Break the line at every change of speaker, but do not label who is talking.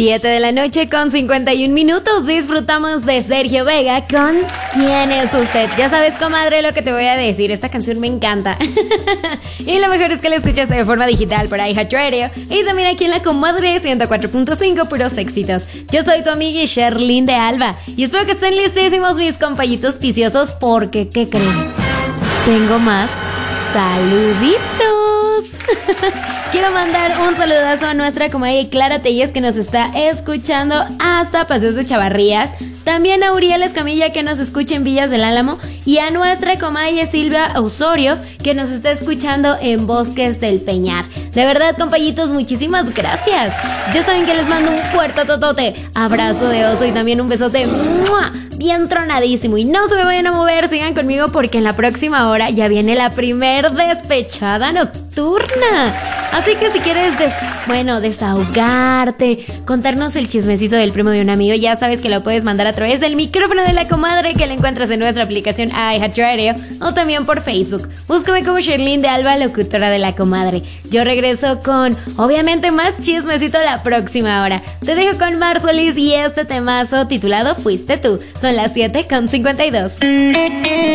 7 de la noche con 51 minutos. Disfrutamos de Sergio Vega con ¿Quién es usted? Ya sabes, comadre, lo que te voy a decir. Esta canción me encanta. Y lo mejor es que la escuchas de forma digital por iHeartRadio y también aquí en la comadre 104.5, puros éxitos. Yo soy tu amiga Sherlyn de Alba y espero que estén listísimos mis compañitos viciosos porque, ¿qué creen? Tengo más saluditos. Quiero mandar un saludazo a nuestra comadre Clara Telles, que nos está escuchando hasta Paseos de Chavarrías. También a Uriel Escamilla, que nos escucha en Villas del Álamo. Y a nuestra comadre Silvia Osorio, que nos está escuchando en Bosques del Peñar. De verdad, compañitos, muchísimas gracias. Ya saben que les mando un fuerte totote, abrazo de oso y también un besote ¡mua!, bien tronadísimo. Y no se me vayan a mover, sigan conmigo porque en la próxima hora ya viene la primer despechada nocturna. Así que si quieres desahogarte, contarnos el chismecito del primo de un amigo, ya sabes que lo puedes mandar a través del micrófono de la comadre, que la encuentras en nuestra aplicación iHeartRadio o también por Facebook. Búscame como Sherlyn de Alba, locutora de la comadre. Yo regreso con, obviamente, más chismecito la próxima hora. Te dejo con Mar Solís y este temazo titulado Fuiste tú. Son las 7:52.